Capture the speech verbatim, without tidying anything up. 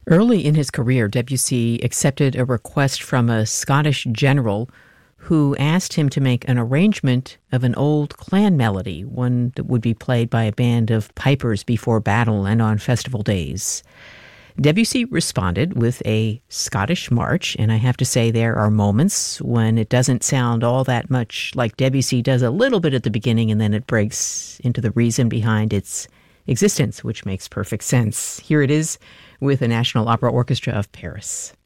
Early in his career, Debussy accepted a request from a Scottish general who asked him to make an arrangement of an old clan melody, one that would be played by a band of pipers before battle and on festival days. Debussy responded with a Scottish march, and I have to say there are moments when it doesn't sound all that much like Debussy does a little bit at the beginning, and then it breaks into the reason behind its existence, which makes perfect sense. Here it is with the National Opera Orchestra of Paris.